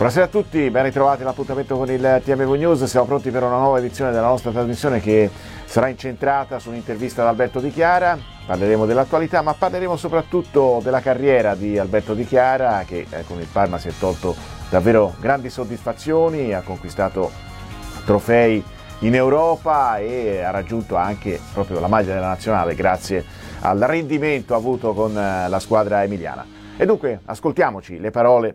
Buonasera a tutti, ben ritrovati all'appuntamento con il TMV News. Siamo pronti per una nuova edizione della nostra trasmissione che sarà incentrata su un'intervista ad Alberto Di Chiara. Parleremo dell'attualità, ma parleremo soprattutto della carriera di Alberto Di Chiara, che con il Parma si è tolto davvero grandi soddisfazioni, ha conquistato trofei in Europa e ha raggiunto anche proprio la maglia della nazionale grazie al rendimento avuto con la squadra emiliana. E dunque ascoltiamoci le parole